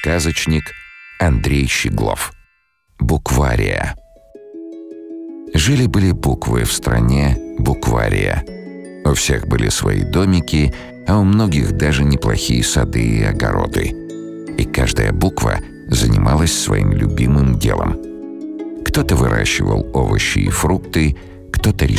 сказочник Андрей Щеглов. Буквария. Жили-были буквы в стране Буквария. У всех были свои домики, а у многих даже неплохие сады и огороды. И каждая буква занималась своим любимым делом. Кто-то выращивал овощи и фрукты, кто-то